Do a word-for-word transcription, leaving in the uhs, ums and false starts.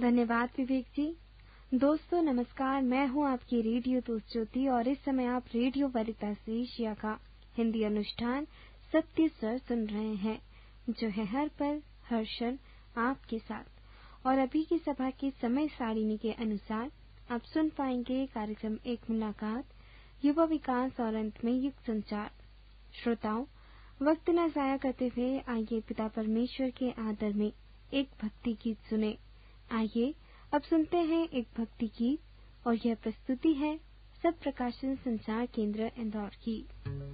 धन्यवाद विवेक जी। दोस्तों नमस्कार, मैं हूं आपकी रेडियो दोस्त ज्योति और इस समय आप रेडियो वरिता एशिया का हिंदी अनुष्ठान सत्य स्वर सुन रहे हैं, जो है हर पल हर क्षण आपके साथ। और अभी की सभा की समय सारिणी के अनुसार आप सुन पाएंगे कार्यक्रम एक मुलाकात, युवा विकास और अंत में युग संचार। श्रोताओं, वक्त न जाया करते हुए आइए पिता परमेश्वर के आदर में एक भक्ति गीत सुने। आइए अब सुनते हैं एक भक्ति गीत और यह प्रस्तुति है सब प्रकाशन संचार केंद्र इंदौर की।